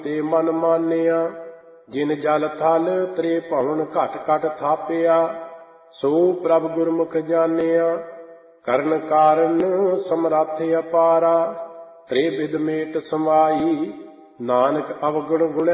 ਤੇ ਮਨ ਮਾਨਿਆ। ਜਿਨ ਜਲ ਥਲ ਤ੍ਰੇ ਭਵਨ ਘਟ ਘਟ ਥਾਪਿਆ, ਸੋ ਪ੍ਰਭ ਗੁਰਮੁਖ ਜਾਣਿਆ। ਕਰਨ ਕਾਰਨ ਸਮਰੱਥ ਅਪਾਰਾ, ਤ੍ਰੇ ਬਿਦ ਮੇਟ ਸਮਾਈ। ਨਾਨਕ ਅਵਗੁਣ ਗੁਣੈ